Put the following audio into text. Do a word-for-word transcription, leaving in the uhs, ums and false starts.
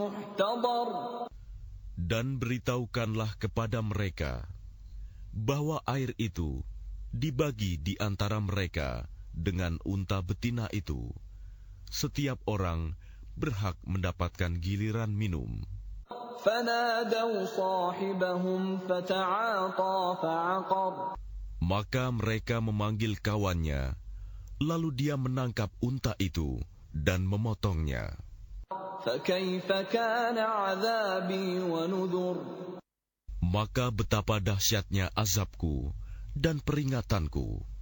مُحْتَضَرٌ. Dan beritahukanlah kepada mereka bahwa air itu dibagi di antara mereka dengan unta betina itu. Setiap orang berhak mendapatkan giliran minum. فَنَادَوْا صَاحِبَهُمْ فَتَعَاطَى فَعَقَرَ. Maka mereka memanggil kawannya, lalu dia menangkap unta itu dan memotongnya. فَكَيْفَ كَانَ عَذَابِي وَنُذُرِ. Maka betapa dahsyatnya azabku dan peringatanku.